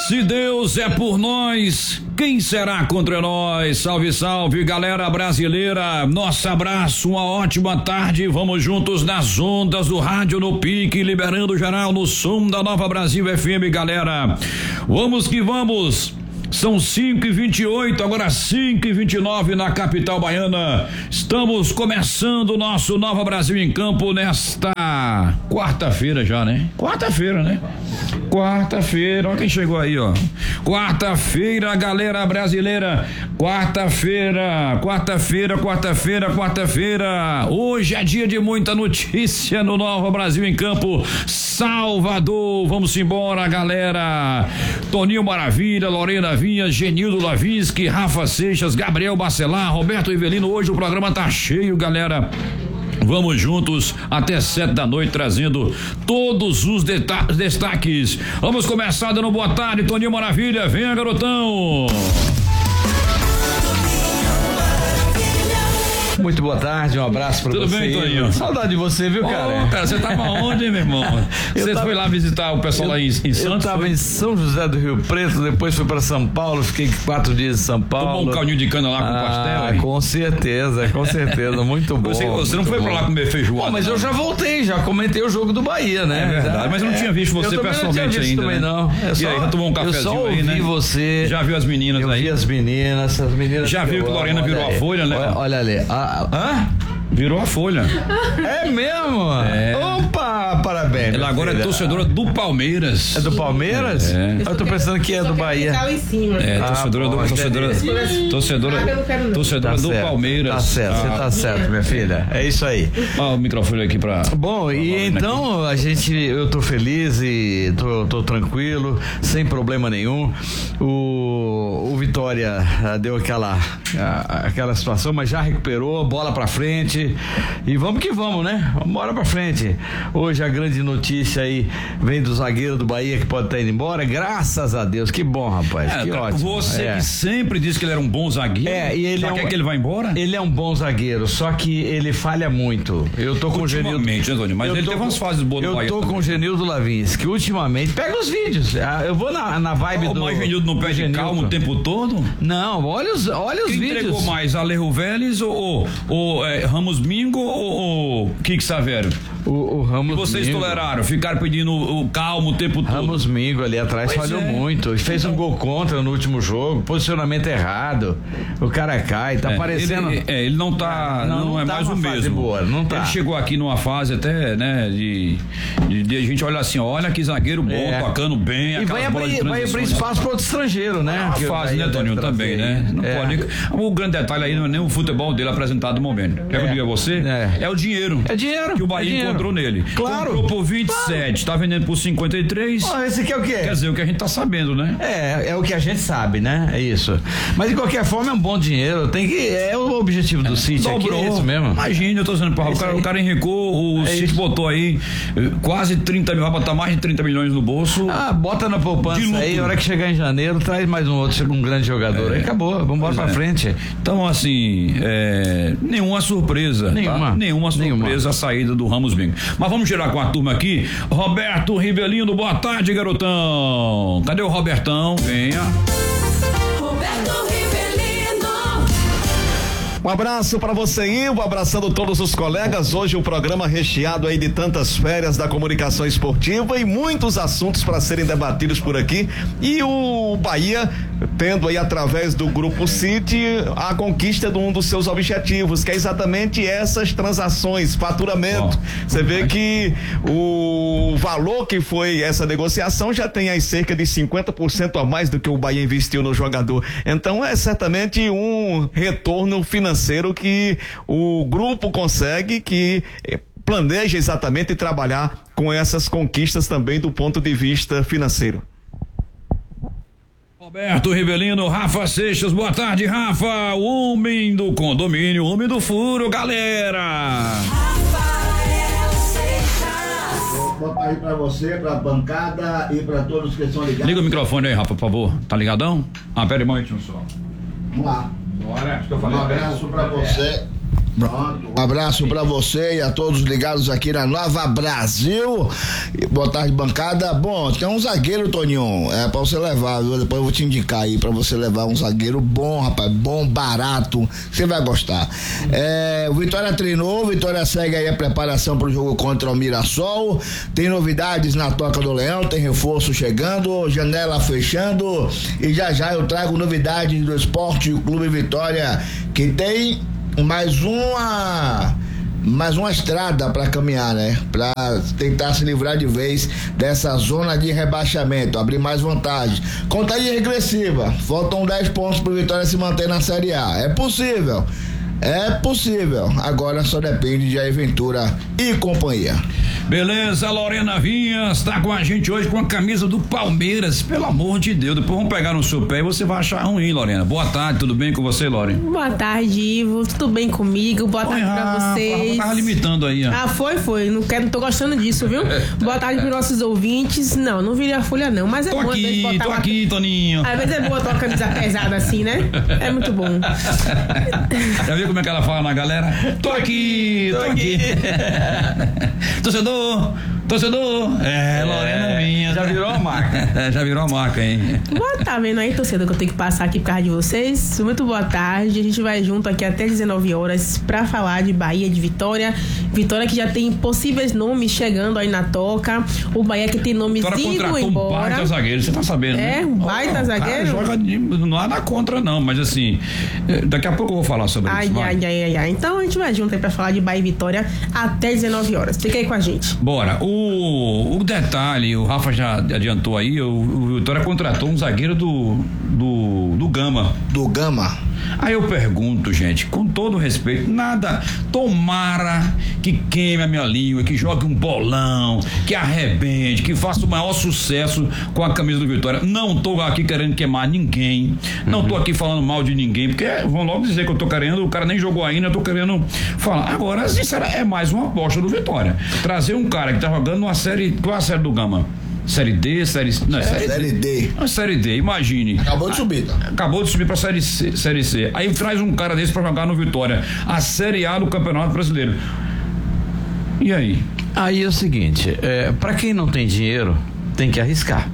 Se Deus é por nós, quem será contra nós? Salve, salve, galera brasileira. Nosso abraço, uma ótima tarde. Vamos juntos nas ondas do rádio no pique, liberando geral no som da Nova Brasil FM, galera. Vamos que vamos. São 5h28, agora 5h29 na capital baiana. Estamos começando o nosso Nova Brasil em Campo nesta quarta-feira já, né? Quarta-feira, olha quem chegou aí, ó. Quarta-feira, galera brasileira. Quarta-feira. Hoje é dia de muita notícia no Nova Brasil em Campo. Salvador, vamos embora, galera. Toninho Maravilha, Lorena Vinha, Genildo Lavinsky, Rafa Seixas, Gabriel Bacelar, Roberto Rivelino. Hoje o programa tá cheio, galera. Vamos juntos até 7h trazendo todos os destaques. Vamos começar dando boa tarde, Toninho Maravilha. Venha, garotão. Muito boa tarde, um abraço pra você. Tudo bem, Toninho? Saudade de você, viu, cara? Cara, você tava onde, meu irmão? Você foi lá visitar o pessoal lá em Santos? Eu tava em São José do Rio Preto, depois fui pra São Paulo, fiquei 4 dias em São Paulo. Tomou um caldinho de cana lá com pastel? Hein? Com certeza, muito bom. Você não foi pra lá comer feijoada? Mas eu já voltei, já comentei o jogo do Bahia, né? É verdade, mas eu não tinha visto você pessoalmente ainda, também, né? não. E aí, já tomou um cafezinho aí, né? Eu só ouvi você. Já viu as meninas aí? Eu vi as meninas. Já viu que Lorena virou a folha, né? Olha ali. Virou a folha. É mesmo? É. Opa, parabéns. Ela agora é torcedora do Palmeiras. É do Palmeiras? É. Eu tô pensando que é do Bahia. É, torcedora do Palmeiras. Tá certo, você tá certo, minha filha. É isso aí. Ó, o microfone aqui pra. Bom, e então eu tô feliz e tô tranquilo, sem problema nenhum. O Vitória deu aquela situação, mas já recuperou, bola pra frente e vamos que vamos, né? Vamos embora pra frente. Hoje a grande notícia aí vem do zagueiro do Bahia que pode estar indo embora, graças a Deus. Que bom, rapaz, que ótimo. Você que sempre disse que ele era um bom zagueiro. E ele quer que ele vá embora? Ele é um bom zagueiro, só que ele falha muito. Eu tô com o Genildo. Mas ele teve umas fases boas no Bahia. Eu tô com o Genildo Lavinsky, ultimamente. Pega os vídeos. Eu vou na vibe do. Mas o Genildo não perde calma o tempo todo? Não, olha os Quem vídeos. entregou mais, Alejo Vélez ou Ramos Mingo ou Kik Savério? O Ramos. E vocês Mingo toleraram, ficaram pedindo o calmo o tempo todo. Ramos Mingo ali atrás falhou muito. Ele fez um gol contra no último jogo, posicionamento errado. O cara cai, tá parecendo. Ele não tá. Não é mais o mesmo. Boa, não tá. Ele chegou aqui numa fase até, né, de a gente olhar assim, olha que zagueiro bom, tocando bem. E vai abrir espaço para outro estrangeiro, né? É uma fase, né, Toninho, também, né? Não pode. O grande detalhe aí não é nem o futebol dele apresentado no momento. Quer que eu diga a você? É o dinheiro. É dinheiro. Que o Bahia encontrou nele. Claro. Comprou por 27, tá vendendo por 53. Esse aqui é o quê? Quer dizer, o que a gente tá sabendo, né? É o que a gente sabe, né? É isso. Mas de qualquer forma é um bom dinheiro. É o objetivo do City aqui, é isso mesmo. Imagina, eu tô dizendo, o cara enricou, o City botou aí quase 30 mil, vai botar mais de 30 milhões no bolso. Bota na poupança aí, a hora que chegar em janeiro, traz mais um grande jogador. Aí acabou, vamos embora pra frente. Então, assim, nenhuma surpresa. Nenhuma surpresa a saída do Ramos Mingo. Mas vamos girar com a turma aqui. Roberto Rivelino, boa tarde, garotão. Cadê o Robertão? Venha. Roberto Rivelino. Um abraço para você, Ivo, abraçando todos os colegas. Hoje um programa recheado aí de tantas férias da comunicação esportiva e muitos assuntos para serem debatidos por aqui. E o Bahia tendo aí através do Grupo City a conquista de um dos seus objetivos, que é exatamente essas transações, faturamento. Você vê que o valor que foi essa negociação já tem aí cerca de 50% a mais do que o Bahia investiu no jogador. Então é certamente um retorno financeiro que o grupo consegue, que planeja exatamente trabalhar com essas conquistas também do ponto de vista financeiro. Roberto Rivelino, Rafa Seixas, boa tarde, Rafa, o homem do condomínio, o homem do furo, galera. Boa tarde pra você, pra bancada e pra todos que estão ligados. Liga o microfone aí, Rafa, por favor, tá ligadão? Pera aí, um só. Vamos lá. Bora, Um abraço pra você Pronto. Um abraço pra você e a todos ligados aqui na Nova Brasil. Boa tarde, bancada. Bom, tem um zagueiro, Toninho, pra você levar, viu? Depois eu vou te indicar aí pra você levar um zagueiro bom, rapaz, bom, barato, você vai gostar. O Vitória treinou, Vitória segue aí a preparação pro jogo contra o Mirassol. Tem novidades na Toca do Leão, tem reforço chegando, janela fechando, e já eu trago novidades do Esporte Clube Vitória, que tem mais uma estrada para caminhar, né? Para tentar se livrar de vez dessa zona de rebaixamento, abrir mais vantagens. Contagem regressiva, faltam 10 pontos para o Vitória se manter na Série A. É possível, agora só depende de Jair Ventura e companhia. Beleza, Lorena Vinhas tá com a gente hoje com a camisa do Palmeiras, pelo amor de Deus, depois vamos pegar no seu pé e você vai achar ruim, Lorena. Boa tarde, tudo bem com você, Lorena? Boa tarde, Ivo, tudo bem comigo? Boa tarde pra vocês. Tava limitando aí, ó. Foi, não tô gostando disso, viu? Boa tarde pros nossos ouvintes. Não virei a folha não, mas é bom às vezes botar tô aqui, Toninho. Às vezes é boa uma camisa pesada assim, né? É muito bom. Já viu como é que ela fala na galera? Tô aqui. Torcedor, Lorena Vinhas. Já virou a marca. Já virou a marca, hein? Tá vendo aí, torcedor, que eu tenho que passar aqui por causa de vocês? Muito boa tarde, a gente vai junto aqui até 19 horas pra falar de Bahia, de Vitória que já tem possíveis nomes chegando aí na toca, o Bahia que tem nomes indo embora. Um baita zagueiro, você tá sabendo, né? Um baita zagueiro? Joga não há nada contra não, mas assim, daqui a pouco eu vou falar sobre isso. Ai. Então a gente vai junto aí pra falar de Bahia e Vitória até 19 horas. Fica aí com a gente. Bora. O detalhe, o Rafa já adiantou aí, o Vitória contratou um zagueiro do Gama. Do Gama? Aí eu pergunto, gente, com todo respeito, tomara que queime a minha língua, que jogue um bolão, que arrebente, que faça o maior sucesso com a camisa do Vitória. Não tô aqui querendo queimar ninguém, não tô aqui falando mal de ninguém, porque vão logo dizer que eu tô querendo, o cara nem jogou ainda, eu tô querendo falar. Agora, sincera, é mais uma aposta do Vitória. Trazer um cara que tá jogando numa série, qual é a série do Gama? Série D, Série D. Série D, imagine. Acabou de subir, tá? Acabou de subir pra Série C. Aí traz um cara desse pra jogar no Vitória, a Série A do Campeonato Brasileiro. E aí? Aí é o seguinte, pra quem não tem dinheiro, tem que arriscar,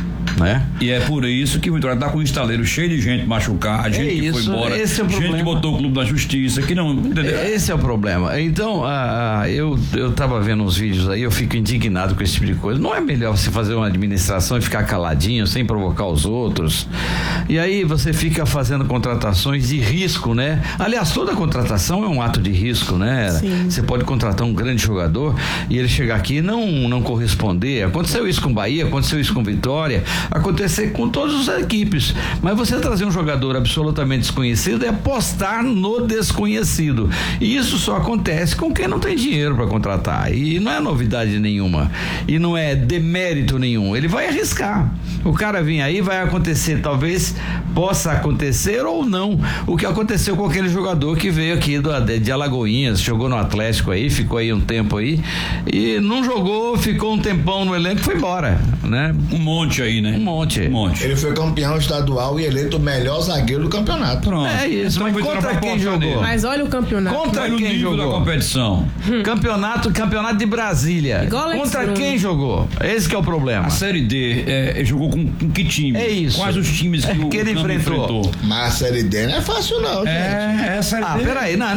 né? E é por isso que o Vitória tá com um estaleiro cheio de gente machucada, gente que foi embora, gente que botou o clube da justiça, que não, entendeu? Esse é o problema. Então, eu tava vendo uns vídeos aí, eu fico indignado com esse tipo de coisa. Não é melhor você fazer uma administração e ficar caladinho, sem provocar os outros? E aí você fica fazendo contratações de risco, né? Aliás, toda contratação é um ato de risco, né? Sim. Você pode contratar um grande jogador e ele chegar aqui e não corresponder. Aconteceu isso com o Bahia, aconteceu isso com o Vitória, acontecer com todas as equipes, mas você trazer um jogador absolutamente desconhecido é apostar no desconhecido, e isso só acontece com quem não tem dinheiro para contratar, e não é novidade nenhuma, e não é demérito nenhum, ele vai arriscar, o cara vem aí, vai acontecer, talvez possa acontecer ou não, o que aconteceu com aquele jogador que veio aqui de Alagoinhas, jogou no Atlético aí, ficou aí um tempo aí, e não jogou, ficou um tempão no elenco, foi embora, né? Um monte aí, né? Um monte. Ele foi campeão estadual e eleito o melhor zagueiro do campeonato. Pronto. É isso, então, mas contra quem jogou? Mas olha o campeonato. Contra quem jogou? Da competição. Campeonato de Brasília. Contra quem jogou? Esse que é o problema. A Série D jogou com que time? É isso. Quais os times que ele enfrentou? Mas a Série D não é fácil não, gente. É a Série D. Peraí, não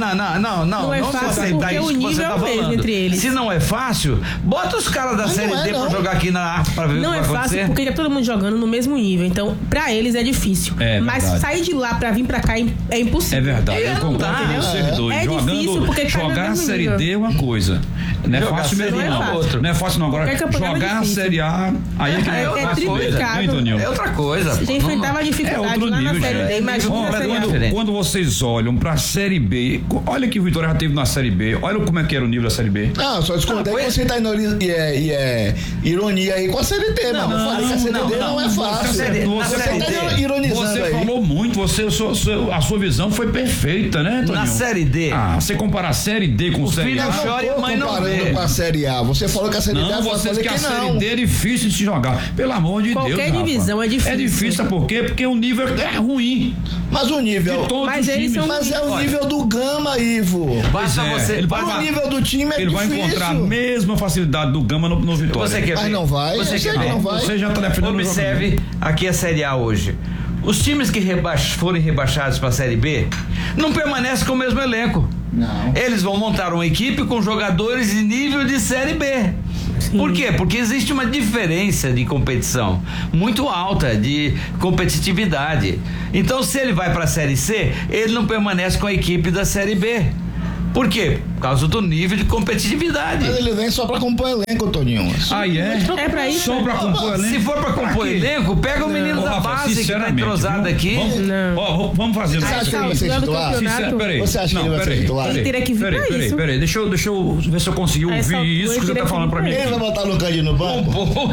é fácil porque o nível é o mesmo entre eles. Se não é fácil, bota os caras da Série D pra jogar aqui na A pra ver o que vai acontecer. Não é fácil porque tá todo mundo jogando no mesmo nível, então pra eles é difícil. Mas sair de lá pra vir pra cá é impossível. É verdade, eu concordo com vocês dois. Difícil porque jogar a Série D é uma coisa. Não é fácil mesmo não. Não é fácil não. Agora, jogar a Série A, aí é que é triplicado. É outra coisa. Já enfrentava dificuldade lá na Série D, imagina na Série A. Quando vocês olham pra Série B, olha que o Vitória já teve na Série B, olha como é que era o nível da Série B. Não, só discordei que você tá ironia aí com a Série D, mano. Eu falei que a Série D não é fácil. Você tá ironizando aí. Você aí. falou muito, a sua visão foi perfeita, né, Toninho? Na Série D. Você compara a Série D com Série A. Filho chora e mãe não vê. indo pra Série A. Você falou que a Série D Não, eu vocês falei que a que Série não. D é difícil de se jogar. Pelo amor de Deus, Qualquer Rafa. divisão é difícil. É difícil, sabe por quê? Porque o nível é ruim. Mas o nível... De todos Mas os eles times. são- Mas é o nível do Gama, Ivo. Basta Pois é, você. ele vai- O nível do time é Ele vai difícil. encontrar a mesma facilidade do Gama no Vitória. Você quer Mas ver? não vai. Você Eu sei quer que ver? não vai. Você já tá defendendo o jogo. Observe aqui a Série A hoje. Os times que forem rebaixados para a Série B não permanecem com o mesmo elenco. Não. Eles vão montar uma equipe com jogadores de nível de Série B. Por quê? Porque existe uma diferença de competição muito alta, de competitividade. Então, se ele vai para a Série C, ele não permanece com a equipe da Série B. Por quê? Por causa do nível de competitividade. Mas ele vem só pra compor elenco, Toninho. Aí é? É pra isso? Só pra compor elenco? Se for para compor quê? elenco, pega o menino Ô, da Rafa, base que tá sinceramente, entrosado viu? aqui. Não. Ó, vamos fazer. Você acha que ele vai ser altura do titular? campeonato. Peraí. Você acha que ele vai ser titular? Ele teria que vir pra isso. Peraí. Deixa eu ver se eu consigo A essa ouvir altura, isso que ele você tá teria falando que pra vir mim. pra Ele vai botar o Lucandinho no banco?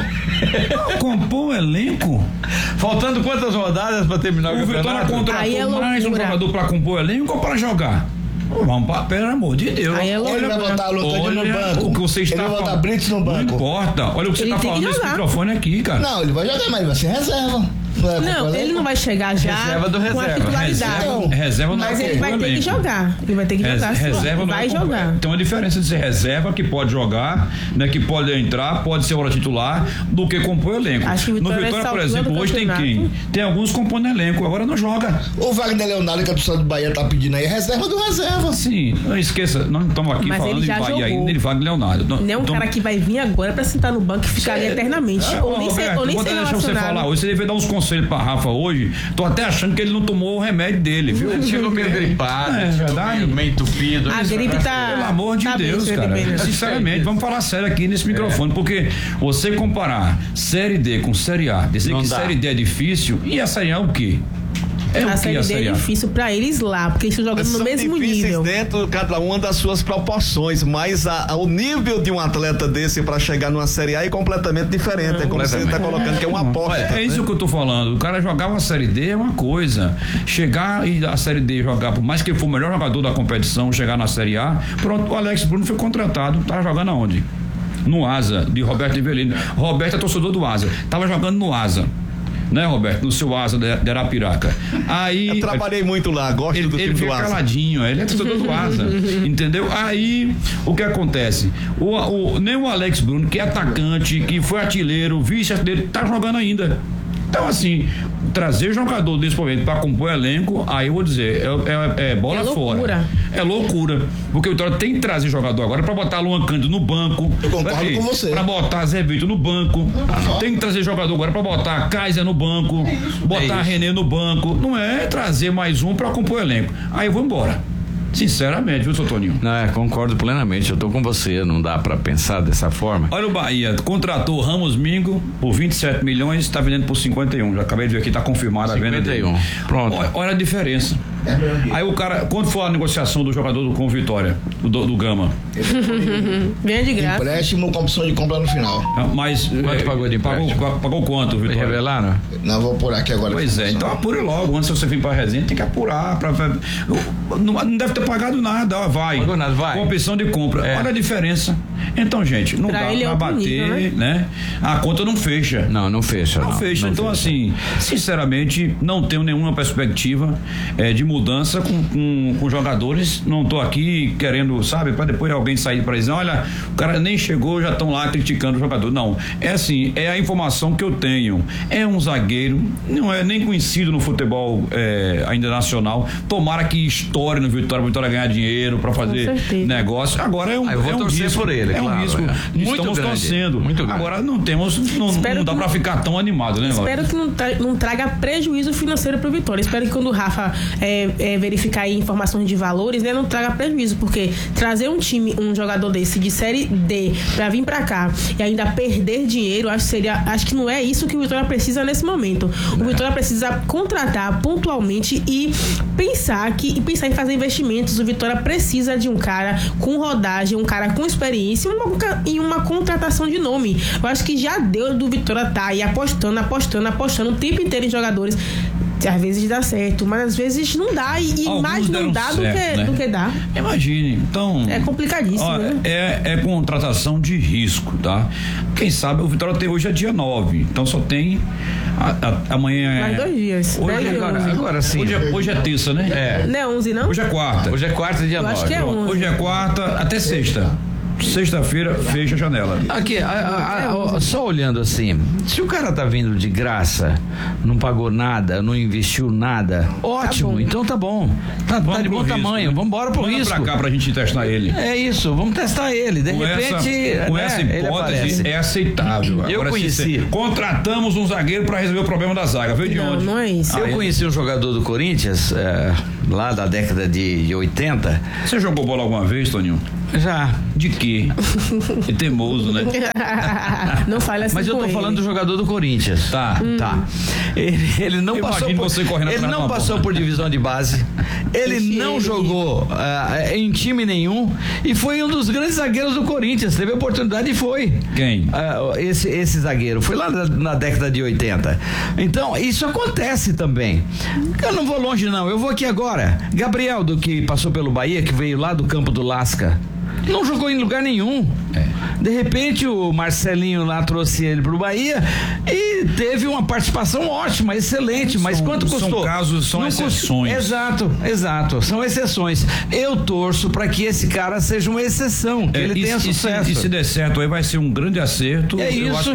Compor o elenco? Faltando quantas rodadas para terminar o O Vitória campeonato? Aí é contratou mais um loucura. jogador pra compor o elenco ou pra jogar? Vamos pra, pelo amor de Deus. Aí é Ou ele vai loucura. botar o Lucandinho no Olha banco? o que você está Ele vai botar falando. Brits no Não banco? importa. Olha o que você Ele tá tem que falando nesse jogar. microfone aqui, cara. Não, ele vai jogar, mas ele vai ser reserva. Vai Não, compor ele elenco? não vai chegar já Reserva do com a reserva. titularidade. Reserva não Mas é ele vai ter que elenco. jogar. Ele vai ter que jogar. sim. Reserva não vai é jogar. Tem uma diferença de ser reserva, que pode jogar, né, que pode entrar, pode ser hora titular, do que compor elenco. Acho que o No Vitória, Vitória, nessa por altura exemplo, do hoje tem campeonato- quem? Tem alguns compondo elenco, agora não joga. O Wagner Leonardo, que a torcida do Bahia tá pedindo aí, é reserva do reserva. Sim, não esqueça, nós não estamos aqui Mas falando ele de já Bahia jogou. ainda, de Wagner Leonardo. Não é um cara que vai vir agora pra sentar no banco e ficar ali eternamente. Ou nem ser vou deixar você falar relacionado. hoje. Você deve dar uns conselhos pra Rafa hoje. Tô até achando que ele não tomou o remédio dele, viu? Ele chegou meio gripado, É verdade. meio entupido. A gripe tá... Pelo amor de tá bem, Deus, senhor cara. Ribeiro. Sinceramente, vamos falar sério aqui nesse microfone, porque você comparar Série D com Série A, dizer Não que dá. Série D é difícil, e a Série A é o quê? É o A que Série a D Série é A? difícil pra eles lá, porque eles estão jogando no São mesmo difíceis nível. dentro cada uma das suas proporções, mas o nível de um atleta desse para chegar numa Série A é completamente diferente. É como você está colocando que é uma aposta. É isso que eu tô falando. O cara jogar uma Série D é uma coisa. Chegar e a Série D jogar, por mais que ele for o melhor jogador da competição, chegar na Série A, pronto, o Alex Bruno foi contratado. Tava jogando aonde? No Asa, de Roberto Rivelino. Roberto é torcedor do Asa. Tava jogando no Asa. Né, Roberto? No seu Asa de Arapiraca. Aí. Eu trabalhei muito lá, gosto do Ele time do fica Asa. caladinho, ele é torcedor do Asa, entendeu? Aí, o que acontece? Nem o Alex Bruno, que é atacante, que foi artilheiro, vice-artilheiro, tá jogando ainda. Então, assim, trazer jogador desse momento para compor elenco, aí eu vou dizer, é bola É loucura. fora. É loucura. Porque o Vitória tem que trazer jogador agora para botar Luan Cândido no banco. Eu concordo com você. Para botar Zé Vitor no banco. Tem que trazer jogador agora para botar Kaiser no banco, botar René no banco. Não é trazer mais um para compor elenco. Aí eu vou embora. Sinceramente, viu, seu Toninho? Não, concordo plenamente, eu tô com você, não dá pra pensar dessa forma. Olha o Bahia, contratou Ramos Mingo por 27 milhões, está vendendo por 51. Já acabei de ver aqui, está confirmada a venda dele. 51. Pronto. Olha a diferença. Aí o cara, quando for a negociação do jogador com o Vitória, do Gama, Venha de graça. Empréstimo com opção de compra no final. mas Quanto pagou de empréstimo? pagou quanto, Vai Vitória? revelar, não? Não vou por aqui agora. Pois é, então apure logo. Antes de você vir pra resenha, tem que apurar. Não deve ter pagado nada, ó, vai. Pagou nada, vai. Com opção de compra. É. Olha a diferença. Então, gente, não Pra dá ele é pra outro bater, nível, né? A conta não fecha. Não fecha. Não fecha. Então, assim, sinceramente, não tenho nenhuma perspectiva de mudança com jogadores. Não tô aqui querendo, sabe, para depois alguém sair para dizer, olha, o cara nem chegou, já estão lá criticando o jogador. Não. É assim, é a informação que eu tenho. É um zagueiro, não é nem conhecido no futebol ainda nacional. Tomara que estoure no Vitória, ganhar dinheiro para fazer certeza. negócio. Agora é um, Eu vou é um torcer risco. por ele, é um claro, risco. Muito Estamos grande, torcendo. muito grande. Agora não temos, não Espero dá que para ficar tão animado, né? Espero que não traga prejuízo financeiro para o Vitória. Espero que quando o Rafa verificar aí informações de valores, né, não traga prejuízo, porque trazer um jogador desse de Série D para vir para cá e ainda perder dinheiro, acho que não é isso que o Vitória precisa nesse momento. O Vitória precisa contratar pontualmente e pensar em fazer investimentos. O Vitória precisa de um cara com rodagem, um cara com experiência e uma contratação de nome. Eu acho que já deu do Vitória tá aí apostando o tempo inteiro em jogadores. Às vezes dá certo, mas às vezes não dá e Alguns mais não deram dá certo, do que dá. Imagine, então. É complicadíssimo, ó, né? É contratação de risco, tá? Quem sabe o Vitória tem hoje é dia 9, então só tem amanhã. Mais 2 dias. Hoje, 10 e 11. Agora sim. hoje é terça, né? Não é 11, não? Hoje é quarta. Hoje é quarta, dia Eu 9. acho que é 11. Hoje é quarta até sexta. Sexta-feira fecha a janela. Aqui, só olhando assim, se o cara tá vindo de graça, não pagou nada, não investiu nada, ótimo, bom. então tá bom. Tá de bom tamanho, vamos embora pro Manda risco. pra cá pra gente testar ele. É isso, vamos testar ele. De repente, Com essa ele hipótese aparece. é aceitável. Eu Agora, conheci. Contratamos um zagueiro pra resolver o problema da zaga. Veio de Não, onde? não é isso. Eu conheci um jogador do Corinthians, lá da década de 80. Você jogou bola alguma vez, Toninho? Já. De quê? É teimoso, né? Não fale assim Mas eu com tô ele. falando do jogador do Corinthians. Tá. Tá. Ele não Eu passou imagino você correndo ele atrás não de uma passou bola. por divisão de base. Ele Ixi, não ele- jogou em time nenhum e foi um dos grandes zagueiros do Corinthians. Teve a oportunidade e foi. Quem? Esse zagueiro foi lá na década de 80. Então, isso acontece também. Eu não vou longe não, eu vou aqui agora. Gabriel, do que passou pelo Bahia, que veio lá do campo do Lasca, não jogou em lugar nenhum. De repente o Marcelinho lá trouxe ele pro Bahia e teve uma participação ótima, excelente, mas quanto são custou? casos, são Não exceções. Exato, são exceções. Eu torço para que esse cara seja uma exceção, que ele tenha sucesso. E se der certo aí vai ser um grande acerto. É Eu isso. acho que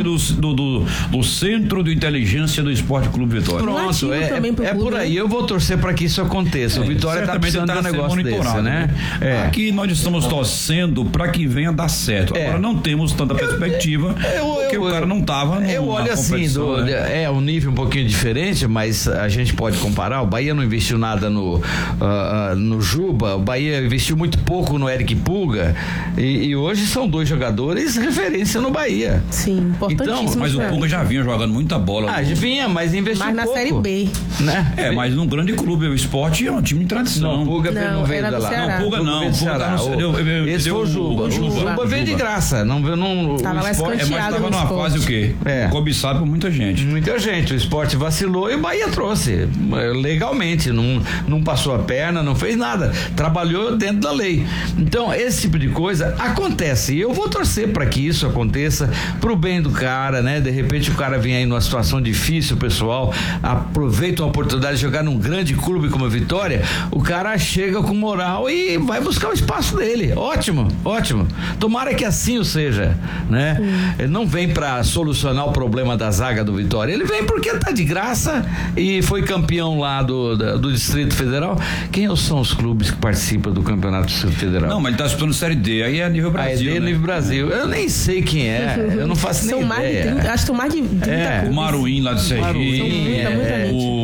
do Centro de Inteligência do Esporte Clube Vitória. Pronto, ativo também pro clube, por aí. Eu vou torcer para que isso aconteça. O Vitória tá Certamente precisando de um sendo negócio desse, monitorado, né? Aqui nós estamos torcendo para que venha dar certo. Agora não temos tanta perspectiva porque o cara não tava Eu olho assim, um nível um pouquinho diferente, mas a gente pode comparar. O Bahia não investiu nada no Juba, o Bahia investiu muito pouco no Eric Pulga e hoje são 2 jogadores referência no Bahia. Sim, importantíssimo. Mas o pra Pulga mim. já vinha jogando muita bola. Vinha, mas investiu Mas na pouco. Série B. Né? Mas num grande clube, o Esporte é um time de tradição. Não, o Pulga Não, não veio era da do lá. Ceará. Não, Pulga não. veio do Pulga Ceará. tá no- Esse foi o Juba. O Juba veio de graça. Não, Tava lá Sport- escanteado. Mas tava no numa Sport. fase o quê? Cobiçado por muita gente. Muita gente, o Sport vacilou e o Bahia trouxe legalmente, não passou a perna, não fez nada, trabalhou dentro da lei. Então esse tipo de coisa acontece e eu vou torcer para que isso aconteça pro bem do cara, né? De repente o cara vem aí numa situação difícil, pessoal, aproveita uma oportunidade de jogar num grande clube como a Vitória, o cara chega com moral e vai buscar o espaço dele. Ótimo. Tomara que assim o seja, né? Ele não vem para solucionar o problema da zaga do Vitória, ele vem porque tá de graça e foi campeão lá do Distrito Federal. Quem são os clubes que participam do Campeonato do Distrito Federal? Não, mas ele tá disputando Série D, aí é nível Brasil. né? Nível Brasil. Eu nem sei quem é, eu não faço nem São mais de ideia. 30, acho que são mais de 30 O clubes. Maruim lá de Sergipe. Maruim, muita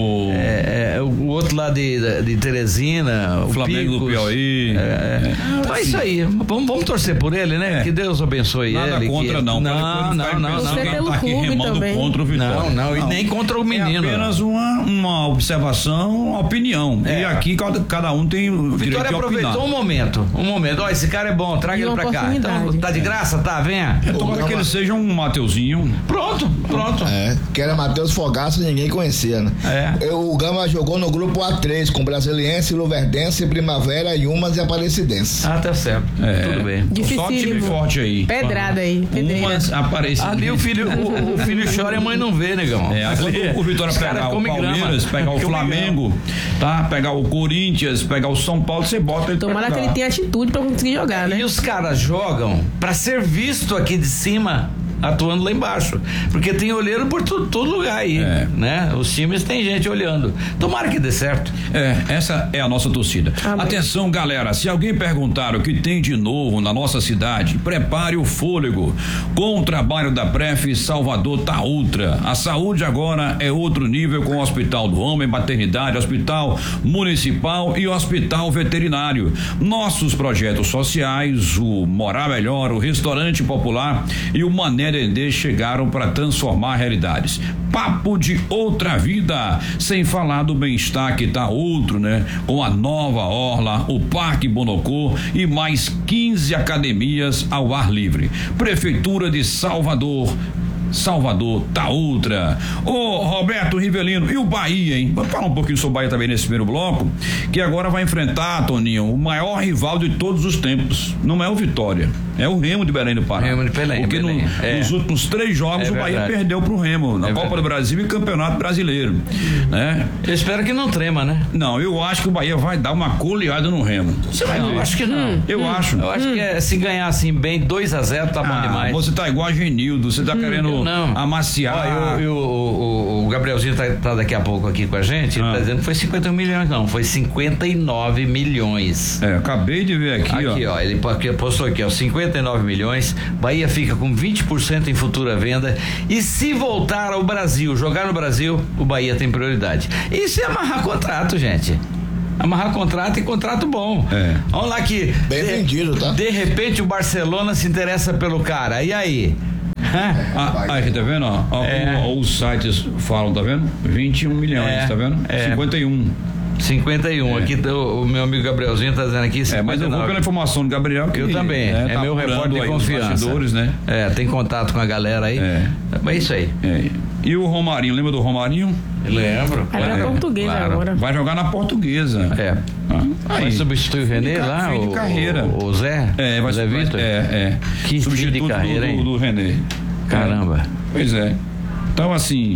gente. o outro lá de Teresina, O Flamengo do Picos. Piauí. Então é isso aí. Vamos torcer por ele, né? Que Deus abençoe Nada ele. contra, não. Você Quem pelo tá aqui clube remando também. contra o Vitória. Não, e nem contra o menino. É apenas uma observação, uma opinião. E aqui cada um tem o direito Vitória de opinar. aproveitou um momento. Ó, esse cara é bom, traga E ele uma pra cá. oportunidade. Então, tá de graça? Tá, venha. Tomara que ele seja um Mateuzinho. Pronto. Que era Matheus Fogaça, ninguém conhecia, né? O Gama jogou no grupo A3 com Brasiliense, Luverdense, Primavera, Yumas e Aparecidense. Ah, tá certo. Tudo bem. Só time Dificílimo. forte aí. Pedrada aí, pedreira. Umas aparecem. Ali o filho chora e a mãe não vê, negão. Quando o Vitória Os pegar caras o comem Palmeiras, grama. pegar o Come Flamengo, tá? Pegar o Corinthians, pegar o São Paulo, você bota ele Tomara pra que jogar. ele tenha atitude pra conseguir jogar, né? E os caras jogam pra ser visto aqui de cima, atuando lá embaixo. Porque tem olheiro por todo lugar aí, né? Os times têm gente olhando. Tomara que dê certo. Essa é a nossa torcida. Amém. Atenção, galera, se alguém perguntar o que tem de novo na nossa cidade, prepare o fôlego. Com o trabalho da Pref, Salvador tá ultra. A saúde agora é outro nível com o Hospital do Homem, Maternidade, Hospital Municipal e Hospital Veterinário. Nossos projetos sociais, o Morar Melhor, o Restaurante Popular e o Mané Dendê chegaram para transformar realidades. Papo de outra vida, sem falar do bem-estar que tá outro, né? Com a nova orla, o Parque Bonocô e mais 15 academias ao ar livre. Prefeitura de Salvador, Salvador tá outra. Ô, Roberto Rivelino, e o Bahia, hein? Vamos falar um pouquinho sobre o Bahia também nesse primeiro bloco, que agora vai enfrentar, Toninho, o maior rival de todos os tempos. Não é o Vitória, é o Remo de Belém do Pará. Remo de Belém. Porque nos últimos 3 jogos o Bahia perdeu pro Remo, na Copa do Brasil e Campeonato Brasileiro, né? Eu espero que não trema, né? Não, eu acho que o Bahia vai dar uma goleada no Remo. Você vai ver. Eu acho que não. Eu acho. Eu acho que se ganhar assim bem 2-0 tá bom demais. Você tá igual a Genildo, você tá querendo amaciar. O Gabrielzinho tá daqui a pouco aqui com a gente, ele tá dizendo que foi 51 milhões, não, foi 59 milhões. Acabei de ver aqui, ó. Ele postou aqui, ó, 59 milhões, Bahia fica com 20% em futura venda, e se voltar ao Brasil, jogar no Brasil, o Bahia tem prioridade. Isso é amarrar contrato, gente. Amarrar contrato e contrato bom. Vamos lá que bem vendido, tá? De repente o Barcelona se interessa pelo cara, e aí? Aqui tá vendo, os sites falam, tá vendo? 21 milhões, tá vendo? 51. Aqui o meu amigo Gabrielzinho tá dizendo aqui 59. Mas eu vou pela informação do Gabriel, que eu também, tá meu repórter de confiança, né? Tem contato com a galera aí, é isso aí. E o Romarinho, lembra do Romarinho? Lembro. Vai na Portuguesa agora. Vai jogar na Portuguesa. Vai substituir o René lá, fim de carreira. O Zé? Vai Zé Vitor? Que substituto de carreira, hein? Do René. Caramba. Pois é. Então, assim,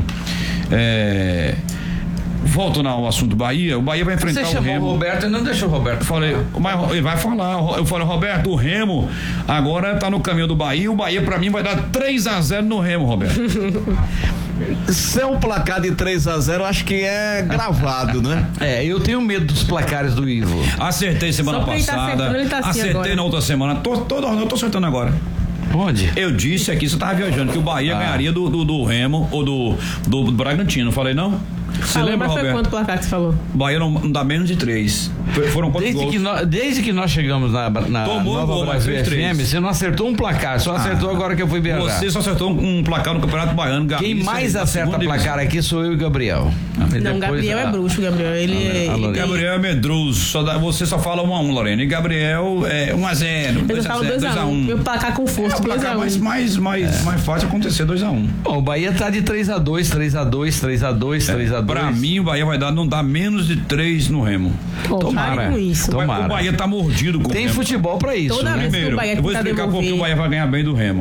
voltando ao assunto do Bahia, o Bahia vai enfrentar o Remo. Você chamou o Roberto e não deixou o Roberto. Mas ele vai falar. Eu falei, Roberto, o Remo agora tá no caminho do Bahia. O Bahia, pra mim, vai dar 3-0 no Remo, Roberto. Se é um placar de 3-0, acho que é gravado, né? Eu tenho medo dos placares do Ivo. Acertei semana passada. Acertei na outra semana. Eu tô acertando agora. Onde? Eu disse aqui, você tava viajando, que o Bahia ganharia do Remo ou do Bragantino, falei não? Você lembra, mas Roberto? foi quanto placar que você falou? O Bahia não dá menos de 3. Foram quantos gols? Desde que nós chegamos na Nova gol, Brasil FM, você não acertou um placar, só acertou agora que eu fui viajar. Você só acertou um placar no Campeonato Baiano. Quem mais acerta placar aqui sou eu e o Gabriel. Não, Gabriel é bruxo, Gabriel. Gabriel é medroso, você só fala 1-1, Lorena. E Gabriel é 1-0. Eu falo 2-1. Meu placar conforto, 2-1. Mais fácil acontecer 2-1. Bom, o Bahia tá de 3-2, 3-2, 3-2, 3-2. Pra mim, o Bahia não dá menos de 3 no Remo. Tomara. Com isso. Tomara. O Bahia tá mordido com o Remo. Tem futebol pra isso, Toda né? Primeiro, eu vou explicar por que o Bahia vai ganhar bem do Remo.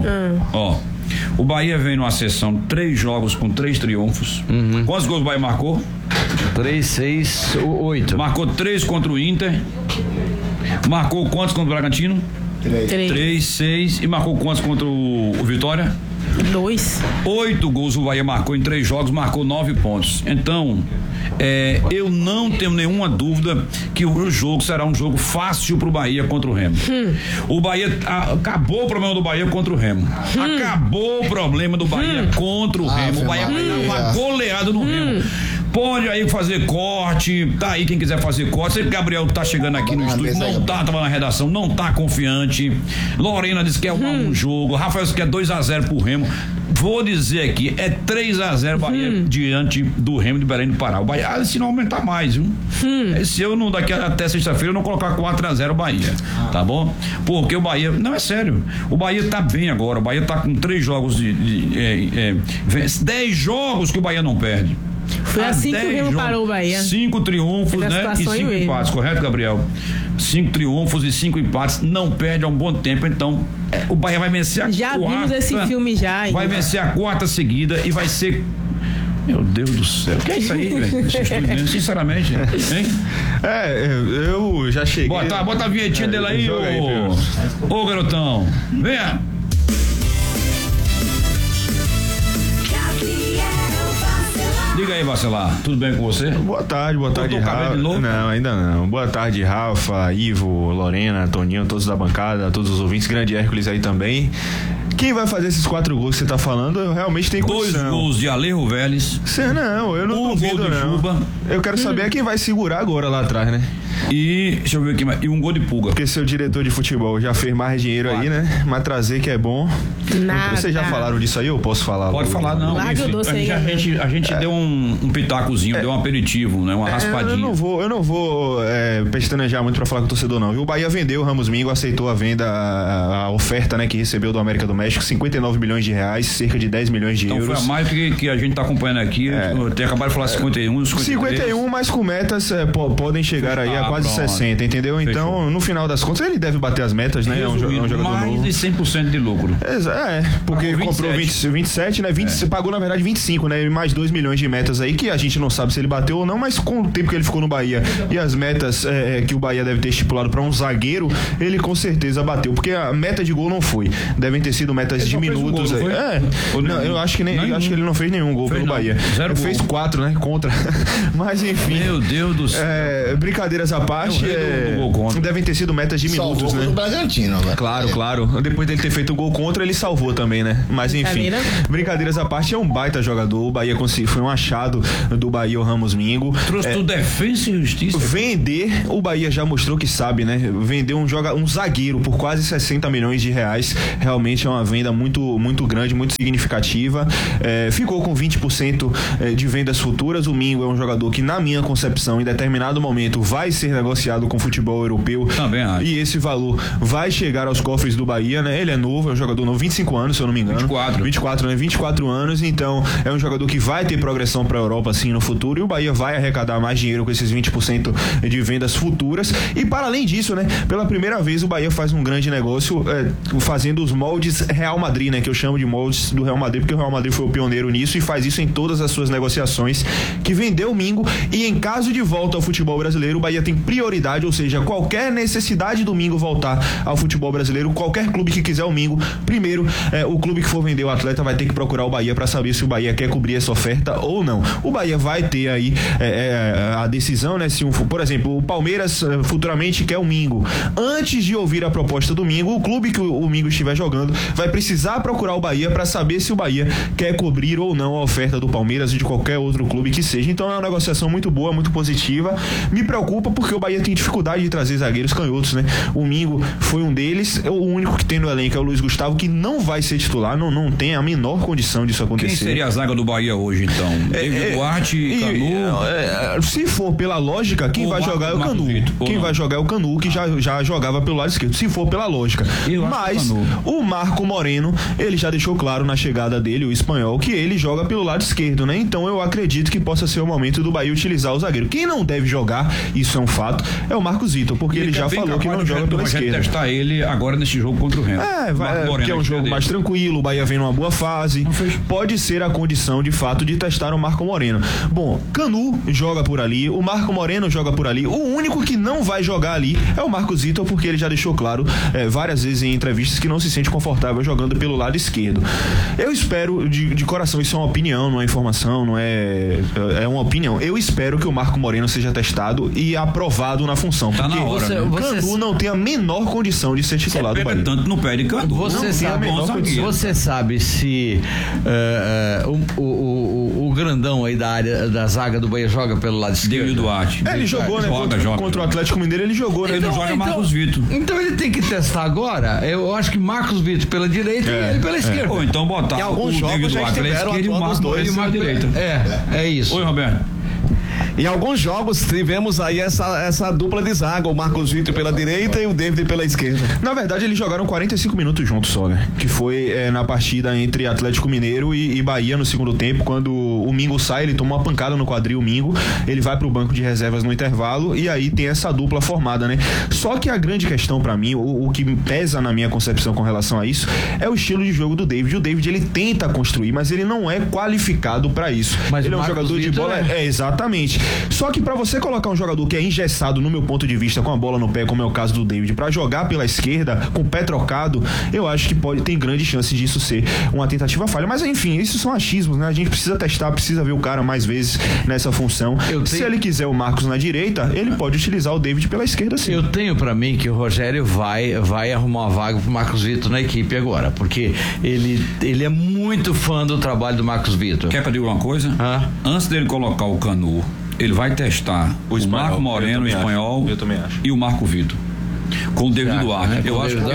O Bahia vem numa sessão 3 jogos com 3 triunfos. Quantos gols o Bahia marcou? 3, 6, 8. Marcou 3 contra o Inter. Marcou quantos contra o Bragantino? 3, 6. E marcou quantos contra o Vitória? 2. 8 gols o Bahia marcou em 3 jogos, marcou 9 pontos. Então, eu não tenho nenhuma dúvida que o jogo será um jogo fácil pro Bahia contra o Remo. O Bahia, acabou o problema do Bahia contra o Remo. Acabou o problema do Bahia contra o Remo. O Bahia vai dar uma goleada no Remo. Pode aí fazer corte, tá aí quem quiser fazer corte. Sei que o Gabriel tá chegando aqui no estúdio, tava na redação, não tá confiante. Lorena disse que é 1-1 jogo, Rafael disse que é 2-0 pro Remo. Vou dizer aqui, é 3-0 Bahia diante do Remo de Belém do Pará. O Bahia, se não aumentar mais, viu? Se eu não, daqui até sexta-feira, eu não colocar 4-0 Bahia, tá bom? Porque o Bahia, não é sério, o Bahia tá bem agora, o Bahia tá com 3 jogos 10 jogos que o Bahia não perde. Foi assim que o Remo parou o Bahia. 5 triunfos, né? E 5 empates, correto, Gabriel? 5 triunfos e 5 empates, não perde há um bom tempo, então o Bahia vai vencer a quarta. Já vimos esse filme já. Vai vencer a 4ª seguida e vai ser... Meu Deus do céu, o que é isso aí, velho? Sinceramente, hein? Eu já cheguei. Bota a vinhetinha dele aí, ô garotão. Venha. Diga aí, Bacelar, tudo bem com você? Boa tarde, Rafa. Não, ainda não. Boa tarde, Rafa, Ivo, Lorena, Toninho, todos da bancada, todos os ouvintes, grande Hércules aí também. Quem vai fazer esses 4 gols que você tá falando, eu realmente tenho condição. 2 gols de Alejo Vélez. Eu não duvido, gol de Juba. Eu quero saber quem vai segurar agora lá atrás, né? E, deixa eu ver aqui mais, e 1 gol de Pulga. Porque seu diretor de futebol já fez mais dinheiro aí, né? Mas trazer que é bom. Nada. Vocês já falaram disso aí ou posso falar? Pode falar, não. Larga o doce aí. A gente deu um pitacozinho, deu um aperitivo, né? Uma raspadinha. Eu não vou pestanejar muito pra falar com o torcedor, não. E o Bahia vendeu o Ramos Mingo, aceitou a venda, a oferta, né? Que recebeu do América do México México, 59 milhões de reais, cerca de 10 milhões de euros. Então foi a mais que a gente tá acompanhando aqui. Tem acabado de falar 51, 51, mas com metas podem chegar aí a quase 60, entendeu? Fechou. Então, no final das contas, ele deve bater as metas, né? É um jogador mais novo. de 100% de lucro. Porque comprou 27, né? Pagou, na verdade, 25, né? E mais 2 milhões de metas aí, que a gente não sabe se ele bateu ou não, mas com o tempo que ele ficou no Bahia e as metas que o Bahia deve ter estipulado para um zagueiro, ele com certeza bateu, porque a meta de gol não foi. Devem ter sido metas ele de minutos. Eu acho que ele não fez nenhum gol pelo Bahia. Zero Ele gol. fez 4, né? Contra. Mas enfim. Meu Deus do céu. Brincadeiras à parte, devem ter sido metas de minutos, né? Do Bragantino, velho. Claro. Depois dele ter feito o gol contra, ele salvou também, né? Mas enfim, brincadeiras à parte, é um baita jogador. O Bahia foi um achado do Bahia, o Ramos Mingo. Trouxe tudo Defensa e Justiça. Vender, o Bahia já mostrou que sabe, né? Vender um zagueiro por quase 60 milhões de reais, realmente é uma venda muito, muito grande, muito significativa. Ficou com 20% de vendas futuras. O Mingo é um jogador que, na minha concepção, em determinado momento vai ser negociado com o futebol europeu. Também acho. E esse valor vai chegar aos cofres do Bahia, né? Ele é novo, é um jogador novo, 25 anos, se eu não me engano. 24 anos, então é um jogador que vai ter progressão para a Europa, assim, no futuro, e o Bahia vai arrecadar mais dinheiro com esses 20% de vendas futuras. E para além disso, né? Pela primeira vez o Bahia faz um grande negócio fazendo os moldes Real Madrid, né? Que eu chamo de moldes do Real Madrid, porque o Real Madrid foi o pioneiro nisso e faz isso em todas as suas negociações, que vendeu o Mingo, e em caso de volta ao futebol brasileiro, o Bahia tem prioridade, ou seja, qualquer necessidade do Mingo voltar ao futebol brasileiro, qualquer clube que quiser o Mingo, primeiro, o clube que for vender o atleta vai ter que procurar o Bahia para saber se o Bahia quer cobrir essa oferta ou não. O Bahia vai ter aí a decisão, né? Se por exemplo, o Palmeiras futuramente quer o Mingo. Antes de ouvir a proposta do Mingo, o clube que o Mingo estiver jogando vai precisar procurar o Bahia para saber se o Bahia quer cobrir ou não a oferta do Palmeiras e de qualquer outro clube que seja. Então é uma negociação muito boa, muito positiva. Me preocupa porque o Bahia tem dificuldade de trazer zagueiros canhotos, né? O Mingo foi um deles, o único que tem no elenco é o Luiz Gustavo, que não vai ser titular, não tem a menor condição disso acontecer. Quem seria a zaga do Bahia hoje, então? David Duarte e Canu? Se for pela lógica, quem vai jogar é o Canu. Quem vai jogar é o Canu, que já jogava pelo lado esquerdo, se for pela lógica. Mas o Marco Moreno, ele já deixou claro na chegada dele, o espanhol, que ele joga pelo lado esquerdo, né? Então eu acredito que possa ser o momento do Bahia utilizar o zagueiro. Quem não deve jogar, isso é um fato, é o Marcos Vitor, porque ele já falou que não joga pela esquerda. Testar ele agora nesse jogo contra o Remo. Que é um jogo mais tranquilo, o Bahia vem numa boa fase. Pode ser a condição, de fato, de testar o Marco Moreno. Bom, Canu joga por ali, o Marco Moreno joga por ali. O único que não vai jogar ali é o Marcos Vitor, porque ele já deixou claro várias vezes em entrevistas que não se sente confortável jogando pelo lado esquerdo. Eu espero, de coração, isso é uma opinião, não é informação, não é uma opinião. Eu espero que o Marco Moreno seja testado e aprovado na função. Tá porque na hora, Canu não tem a menor condição de ser titular do Bahia. Tanto no pé de Canu. Você sabe se o grandão aí da zaga do Bahia joga pelo lado esquerdo? David Duarte. Ele jogou, né? Contra o Atlético Mineiro, ele jogou, né? Ele não joga Marcos Vitor. Então ele tem que testar agora. Eu acho que Marcos Vitor pela direita e ele pela esquerda. Ou então botar alguns jogos já estiveram atuando os dois. É isso. Oi, Roberto. Em alguns jogos tivemos aí essa dupla de zaga, o Marcos Vitor pela direita e o David pela esquerda. Na verdade, eles jogaram 45 minutos juntos só, né? Que foi na partida entre Atlético Mineiro e Bahia no segundo tempo, quando o Mingo sai, ele toma uma pancada no quadril, o Mingo, ele vai pro banco de reservas no intervalo e aí tem essa dupla formada, né? Só que a grande questão pra mim, o que pesa na minha concepção com relação a isso, é o estilo de jogo do David. O David, ele tenta construir, mas ele não é qualificado pra isso. Mas ele é um jogador de bola, exatamente. Só que pra você colocar um jogador que é engessado, no meu ponto de vista, com a bola no pé, como é o caso do David, pra jogar pela esquerda, com o pé trocado, eu acho que tem grande chance disso ser uma tentativa falha. Mas enfim, isso são achismos, né? A gente precisa testar, precisa ver o cara mais vezes nessa função. Se ele quiser o Marcos na direita, ele pode utilizar o David pela esquerda, sim. Eu tenho pra mim que o Rogério vai arrumar uma vaga pro Marcos Vitor na equipe agora, porque ele é muito fã do trabalho do Marcos Vitor. Quer que eu diga uma coisa? Antes dele colocar o Canu, ele vai testar o Marco Moreno, o espanhol, eu também acho. E o Marco Vitor. Com o David Duarte.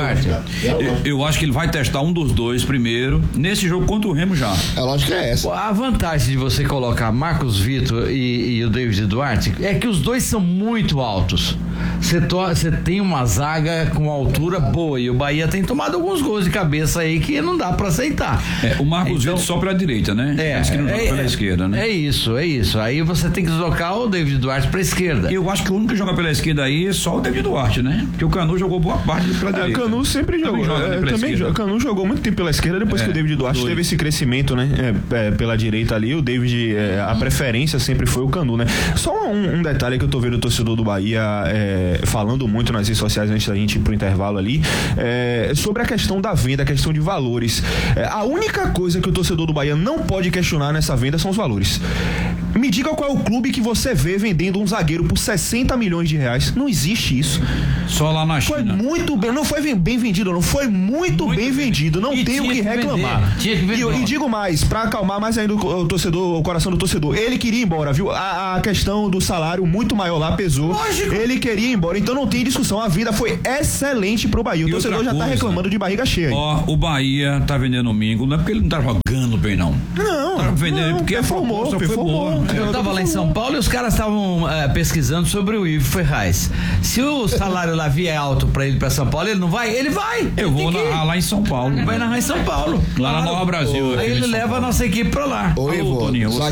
Eu acho que ele vai testar um dos dois primeiro, nesse jogo contra o Remo já. A lógica é essa. A vantagem de você colocar Marcos Vitor e o David Duarte é que os dois são muito altos. Você tem uma zaga com altura boa e o Bahia tem tomado alguns gols de cabeça aí que não dá pra aceitar. O Marcos Vitor só pra direita, né? Diz que não joga pela esquerda, né? É isso. Aí você tem que deslocar o David Duarte pra esquerda. Eu acho que o único que joga pela esquerda aí é só o David Duarte, né? Porque o Canu jogou boa parte pela direita. O Canu sempre jogou. O Canu jogou muito tempo pela esquerda, depois que o David Duarte teve esse crescimento, né? Pela direita ali, o David, a preferência sempre foi o Canu, né? Só um detalhe que eu tô vendo o torcedor do Bahia falando muito nas redes sociais antes da gente ir pro intervalo ali, sobre a questão da venda, a questão de valores. A única coisa que o torcedor do Bahia não pode questionar nessa venda são os valores. Me diga qual é o clube que você vê vendendo um zagueiro por 60 milhões de reais. Não existe isso. Só lá na China. Foi muito bem, não foi bem vendido, não foi muito bem vendido. Não tenho o que reclamar. E digo mais, pra acalmar mais ainda o coração do torcedor. Ele queria ir embora, viu? A questão do salário muito maior lá pesou. Lógico. Ele queria ir embora, então não tem discussão. A vida foi excelente pro Bahia. O torcedor já tá reclamando de barriga cheia. O Bahia tá vendendo domingo, não é porque ele não tá jogando bem, não. Não. Tá vendendo porque performou. Eu tava lá em São Paulo e os caras estavam pesquisando sobre o Ivo Ferraz. Se o salário lá vier alto pra ele pra São Paulo, ele não vai? Ele vai! Eu vou narrar lá em São Paulo. Vai narrar em São Paulo. Lá na Nova Brasil. Aí ele leva a nossa equipe pra lá. Ô, Ivo,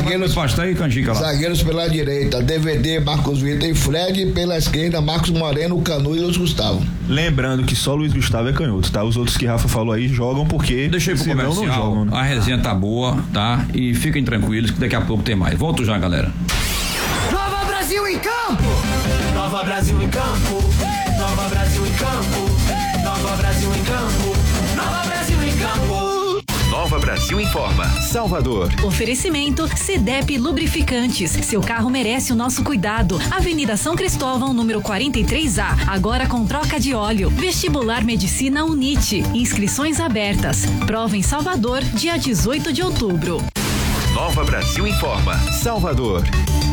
zagueiros pela direita, DVD, Marcos Vitor e Fred, pela esquerda, Marcos Moreno, Canu e Luiz Gustavo. Lembrando que só Luiz Gustavo é canhoto, tá? Os outros que Rafa falou aí jogam porque deixa eu ir pro comercial, não jogam, né? A resenha tá boa, tá? E fiquem tranquilos que daqui a pouco tem mais. Volto já, galera. Nova Brasil em campo. Nova Brasil em campo. Nova Brasil em campo. Nova Brasil em campo. Nova Brasil em campo. Nova Brasil informa. Salvador. Oferecimento CDEP Lubrificantes. Seu carro merece o nosso cuidado. Avenida São Cristóvão, número 43A. Agora com troca de óleo. Vestibular Medicina UNIT. Inscrições abertas. Prova em Salvador, dia 18 de outubro. Nova Brasil informa. Salvador.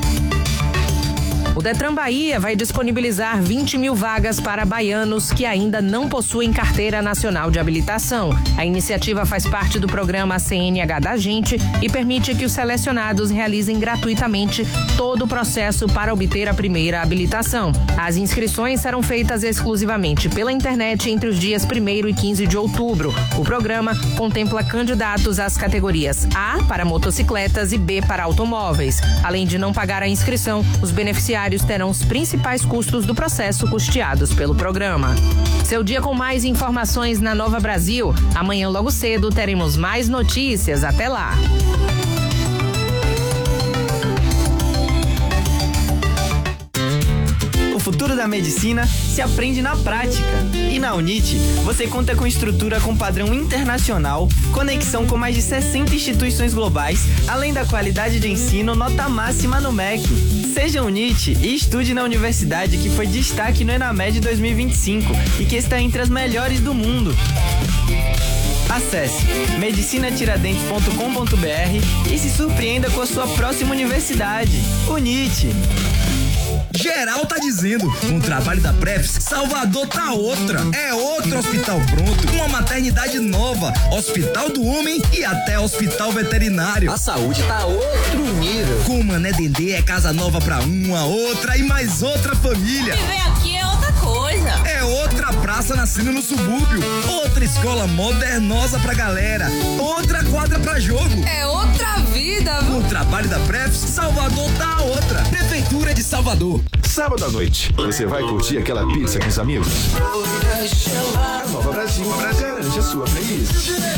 O Detran Bahia vai disponibilizar 20 mil vagas para baianos que ainda não possuem carteira nacional de habilitação. A iniciativa faz parte do programa CNH da Gente e permite que os selecionados realizem gratuitamente todo o processo para obter a primeira habilitação. As inscrições serão feitas exclusivamente pela internet entre os dias 1º e 15 de outubro. O programa contempla candidatos às categorias A para motocicletas e B para automóveis. Além de não pagar a inscrição, os beneficiários terão os principais custos do processo custeados pelo programa. Seu dia com mais informações na Nova Brasil. Amanhã logo cedo teremos mais notícias. Até lá. O futuro da medicina se aprende na prática. E na UNIT, você conta com estrutura com padrão internacional, conexão com mais de 60 instituições globais, além da qualidade de ensino nota máxima no MEC. Seja UNIT e estude na universidade que foi destaque no ENAMED 2025 e que está entre as melhores do mundo. Acesse medicinatiradentes.com.br e se surpreenda com a sua próxima universidade. UNIT. Geral tá dizendo, com o trabalho da Prefs, Salvador tá outra. É outro hospital pronto, uma maternidade nova, hospital do homem e até hospital veterinário. A saúde tá outro nível. Com o Mané Dendê é casa nova pra uma, outra e mais outra família. Viver aqui é outra coisa. É outra praça nascendo no subúrbio, outra escola modernosa pra galera, outra quadra pra jogo. É outra vida. Com o trabalho da Prefs, Salvador tá outra. Prefeitura de Salvador. Sábado à noite, você vai curtir aquela pizza com os amigos? A Nova Brasil garante a sua playlist.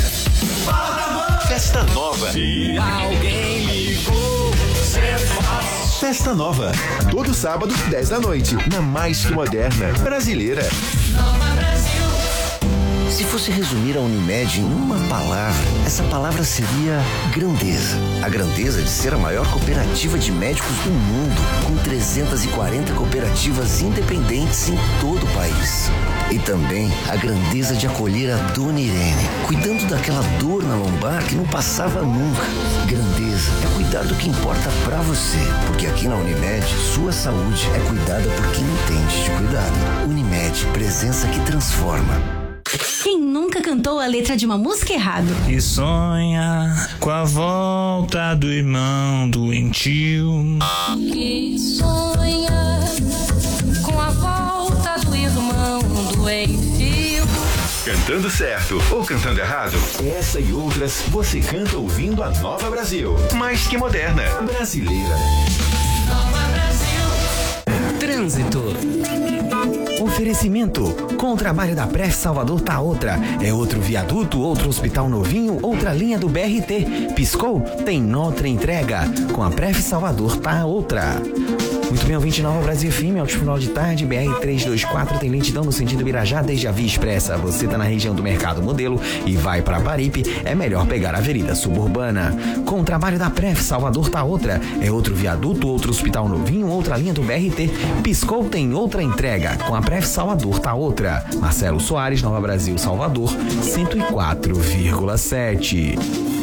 Festa Nova. Se alguém ligou, você faz. Festa Nova. Todo sábado, 10 da noite, na mais que moderna brasileira. Nova Brasil. Se fosse resumir a Unimed em uma palavra, essa palavra seria grandeza. A grandeza de ser a maior cooperativa de médicos do mundo, com 340 cooperativas independentes em todo o país. E também a grandeza de acolher a Dona Irene, cuidando daquela dor na lombar que não passava nunca. Grandeza é cuidar do que importa pra você, porque aqui na Unimed, sua saúde é cuidada por quem entende de cuidado. Unimed, presença que transforma. Quem nunca cantou a letra de uma música errado? E sonha com a volta do irmão doentio. Que sonha com a volta do irmão doentio. Cantando certo ou cantando errado? Essa e outras você canta ouvindo a Nova Brasil. Mais que moderna, brasileira. Nova Brasil. Trânsito. Oferecimento. Com o trabalho da Pref Salvador tá outra. É outro viaduto, outro hospital novinho, outra linha do BRT. Piscou? Tem outra entrega. Com a Pref Salvador tá outra. Muito bem, ouvinte Nova Brasil FM, ao final de tarde, BR-324 tem lentidão no sentido Birajá desde a Via Expressa. Você tá na região do Mercado Modelo e vai para Paripe, é melhor pegar a Avenida Suburbana. Com o trabalho da Pref, Salvador tá outra. É outro viaduto, outro hospital novinho, outra linha do BRT. Piscou, tem outra entrega. Com a Pref Salvador tá outra. Marcelo Soares, Nova Brasil, Salvador, 104,7.